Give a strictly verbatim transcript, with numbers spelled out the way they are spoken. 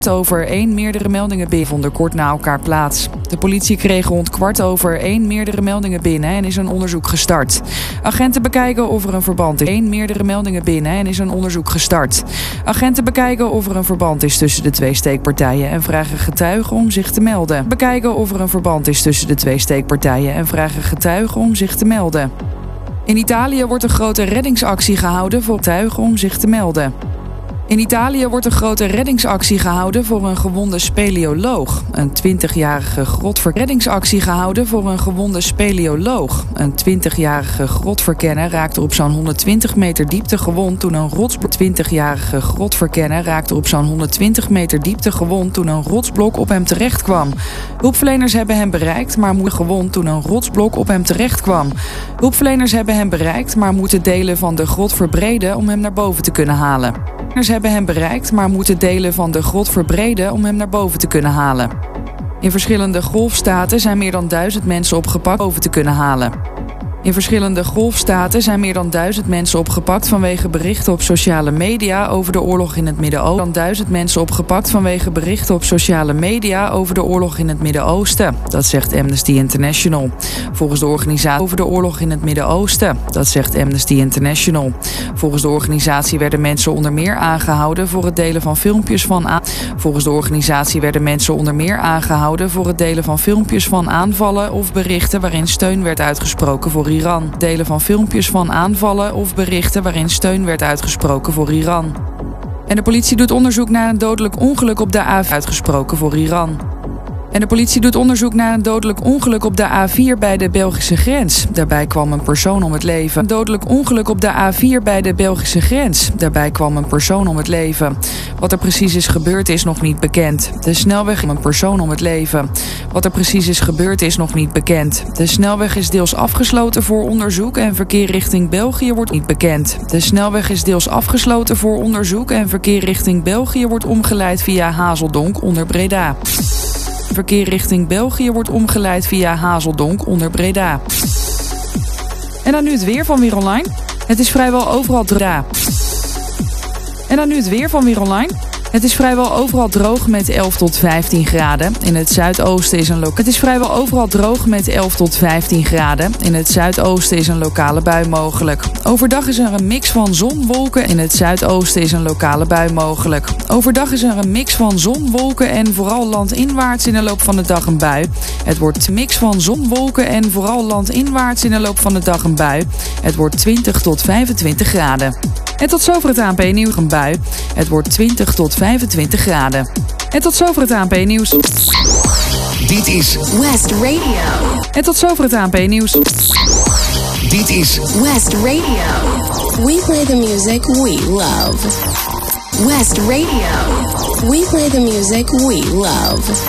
over één meerdere meldingen binnen vonden kort na elkaar plaats. De politie kreeg rond kwart over één meerdere meldingen binnen en is een onderzoek gestart. Agenten bekijken of er een verband is. één meerdere meldingen binnen en is een onderzoek gestart. Agenten bekijken of er een verband is tussen de twee steekpartijen en vragen getuigen om zich te melden. Bekijken of er een verband is tussen de twee steekpartijen en vragen getuigen om zich te melden. In Italië wordt een grote reddingsactie gehouden voor getuigen om zich te melden. In Italië wordt een grote reddingsactie gehouden voor een gewonde speleoloog. Een twintigjarige grotreddingsactie gehouden voor een gewonde speleoloog. Een twintigjarige grotverkenner raakte op zo'n honderdtwintig meter diepte gewond toen een rotsblok. twintigjarige grotverkenner raakte op zo'n honderdtwintig meter diepte gewond toen een rotsblok op hem terecht kwam. Hulpverleners hebben hem bereikt, maar moeten gewond toen een rotsblok op hem terecht kwam. Hulpverleners hebben hem bereikt, maar moeten delen van de grot verbreden om hem naar boven te kunnen halen. Hulpverleners hebben hem bereikt, maar moeten delen van de grot verbreden om hem naar boven te kunnen halen. In verschillende golfstaten zijn meer dan duizend mensen opgepakt om boven te kunnen halen. In verschillende golfstaten zijn meer dan duizend mensen opgepakt vanwege berichten op sociale media over de oorlog in het Midden-Oosten. Dan duizend mensen opgepakt vanwege berichten op sociale media over de oorlog in het Midden-Oosten. Dat zegt Amnesty International. Volgens de organisatie over de oorlog in het Midden-Oosten. Dat zegt Amnesty International. Volgens de organisatie werden mensen onder meer aangehouden voor het delen van filmpjes van aan. Volgens de organisatie werden mensen onder meer aangehouden voor het delen van filmpjes van aanvallen of berichten waarin steun werd uitgesproken voor Iran. Delen van filmpjes van aanvallen of berichten waarin steun werd uitgesproken voor Iran. En de politie doet onderzoek naar een dodelijk ongeluk op de A vier uitgesproken voor Iran. En de politie doet onderzoek naar een dodelijk ongeluk op de A vier bij de Belgische grens. Daarbij kwam een persoon om het leven. Een dodelijk ongeluk op de A vier bij de Belgische grens. Daarbij kwam een persoon om het leven. Wat er precies is gebeurd is nog niet bekend. De snelweg kwam een persoon om het leven. Wat er precies is gebeurd is nog niet bekend. De snelweg is deels afgesloten voor onderzoek en verkeer richting België wordt niet bekend. De snelweg is deels afgesloten voor onderzoek en verkeer richting België wordt omgeleid via Hazeldonk onder Breda. Verkeer richting België wordt omgeleid via Hazeldonk onder Breda. En dan nu het weer van Weer Online. Het is vrijwel overal droog. En dan nu het weer van Weer Online. Het is vrijwel overal droog met elf tot vijftien graden. In het zuidoosten is een lokale... Het is vrijwel overal droog met elf tot vijftien graden. In het zuidoosten is een lokale bui mogelijk. Overdag is er een mix van zon, wolken. In het zuidoosten is een lokale bui mogelijk. Overdag is er een mix van zon, wolken en vooral landinwaarts in de loop van de dag een bui. Het wordt een mix van zon, wolken en vooral landinwaarts in de loop van de dag een bui. Het wordt twintig tot vijfentwintig graden. En tot zover het A N P-nieuws een bui. Het wordt twintig tot vijfentwintig graden. En tot zover het A N P-nieuws. Dit is West Radio. En tot zover het A N P-nieuws. Dit is West Radio. We play the music we love. West Radio. We play the music we love.